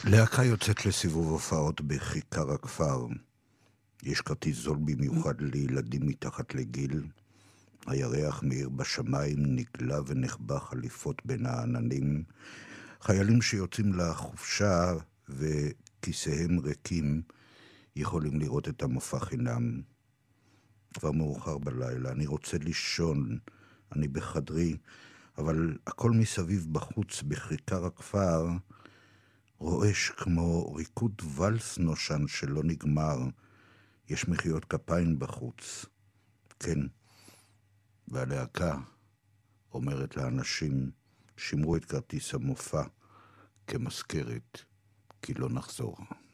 להקה יוצאת לסיבוב הופעות בכיכר הכפר. יש כרטיס זול במיוחד לילדים מתחת לגיל. הירח מאיר בשמיים, נגלה ונחבא חליפות בין העננים. חיילים שיוצאים לחופשה וכיסיהם ריקים יכולים לראות את המופע חינם. כבר מאוחר בלילה, אני רוצה לישון, אני בחדרי, אבל הכל מסביב בחוץ בכיכר הכפר רועש כמו ריקוד ולס נושן שלא נגמר. יש מחיאות כפיים בחוץ. כן. והלהקה אומרת לאנשים, שמרו את כרטיס המופע כמזכרת, כי לא נחזור.